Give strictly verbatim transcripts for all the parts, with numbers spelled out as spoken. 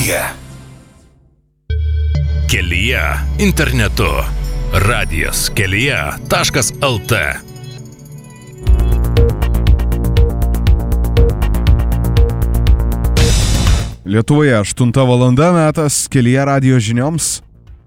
Kelyje. Kelyje internetu. Radijas kelyje taškas lt. Lietuvoje aštunta valanda, metas Kelyje radijo žinioms.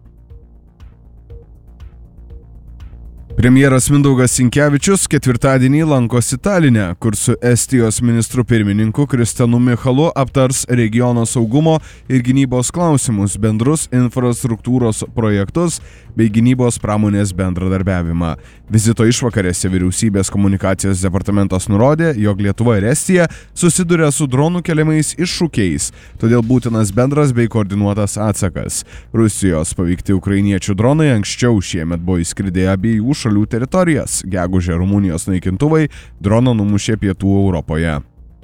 Premjeras Mindaugas Sinkevičius ketvirtadienį lankosi Taline, kur su Estijos ministru pirmininku Kristenu Michalu aptars regiono saugumo ir gynybos klausimus, bendrus infrastruktūros projektus bei gynybos pramonės bendradarbiavimą. Vizito išvakarėse vyriausybės komunikacijos departamentas nurodė, jog Lietuva ir Estija susiduria su dronų keliamais iššūkiais, todėl būtinas bendras bei koordinuotas atsakas. Rusijos paveikti ukrainiečių dronai anksčiau šiemet buvo įskridę abiejų šalių teritorijas. Gegužę Rumunijos naikintuvai droną numušė pietų Europoje.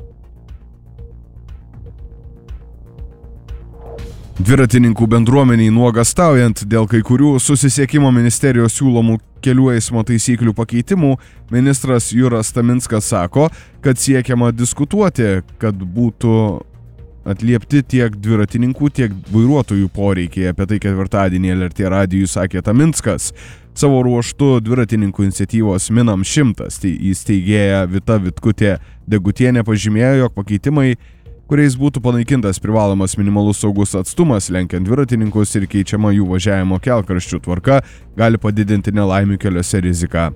Dviratininkų bendruomeniai nuogastaujant dėl kai kurių susisiekimo ministerijos siūlomų kelių eismo taisyklių pakeitimų, ministras Juras Taminskas sako, kad siekiama diskutuoti, kad būtų atliepti tiek dviratininkų, tiek vairuotojų poreikiai. Apie tai ketvirtadienį L R T radijui sakė Taminskas. Savo ruožtu dviratininkų iniciatyvos Minam šimtas įsteigėja Vita Vitkutė Degutienė pažymėjo, jog pakeitimai, kuriais būtų panaikintas privalomas minimalus saugus atstumas lenkiant dviratininkus ir keičiama jų važiavimo kelkraščių tvarka, gali padidinti nelaimių keliuose riziką.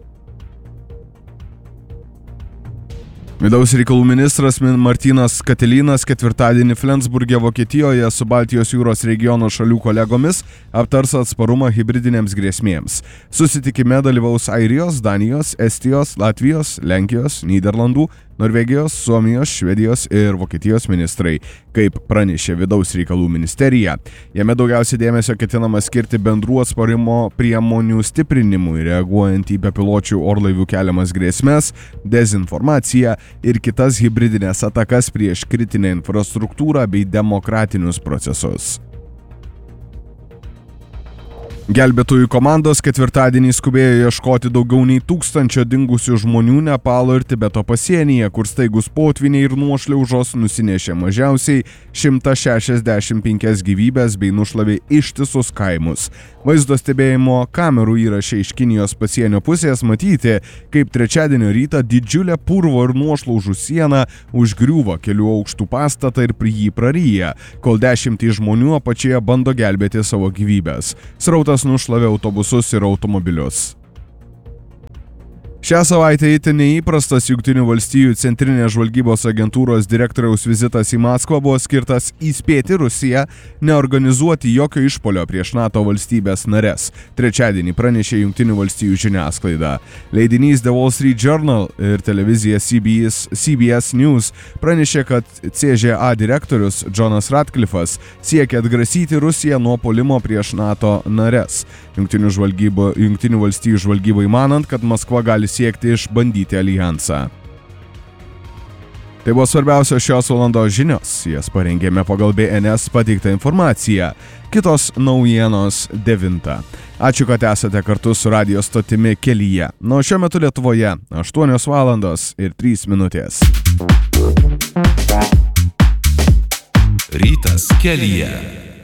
Vidaus reikalų ministras Martynas Katilinas ketvirtadienį Flensburge, Vokietijoje su Baltijos jūros regiono šalių kolegomis aptars atsparumą hibridinėms grėsmėms. Susitikime dalyvaus Airijos, Danijos, Estijos, Latvijos, Lenkijos, Nyderlandų, Norvegijos, Suomijos, Švedijos ir Vokietijos ministrai, kaip pranešė Vidaus reikalų ministerija. Jame daugiausiai dėmesio ketinama skirti bendrų atsparimo priemonių stiprinimui, reaguojant į bepiločių orlaivių keliamas grėsmes, dezinformaciją ir kitas hibridinės atakas prieš kritinę infrastruktūrą bei demokratinius procesus. Gelbėtojų komandos ketvirtadienį skubėjo ieškoti daugiau nei tūkstančio dingusių žmonių Nepalo ir Tibeto pasienyje, kur staigus potviniai ir nuošliaužos nusinešė mažiausiai šimtą šešiasdešimt penkias gyvybes bei nušlavė ištisus kaimus. Vaizdo stebėjimo kamerų įraše iš Kinijos pasienio pusės matyti, kaip trečiadienio rytą didžiulė purvo ir nuošliaužų siena užgriuvo kelių aukštų pastatą ir jį praryja, kol dešimtys žmonių apačioje bando gelbėti savo gyvybes. Srautas nušlavė autobusus ir automobilius. Šią savaitę itin neįprastas Jungtinių valstijų centrinės žvalgybos agentūros direktoriaus vizitas į Maskvą buvo skirtas įspėti Rusiją neorganizuoti jokio išpuolio prieš NATO valstybės nares. Trečiadienį pranešė Jungtinių valstijų žiniasklaida. Leidinys The Wall Street Journal ir televizija C B S, C B S News pranešė, kad C Ž A direktorius Jonas Ratcliffas siekia atgrasyti Rusiją nuo puolimo prieš NATO nares. Jungtinių, žvalgybo, Jungtinių valstijų žvalgybai manant, kad Maskva gali siekti išbandyti alijansą. Tai buvo svarbiausios šios valandos žinios. Jas parengėme pagal B N S pateiktą informaciją. Kitos naujienos devintą. Ačiū, kad esate kartu su radijo stotimi Kelyje. Nuo šiuo metu Lietuvoje aštuonios valandos ir trys minutės. Rytas Kelyje.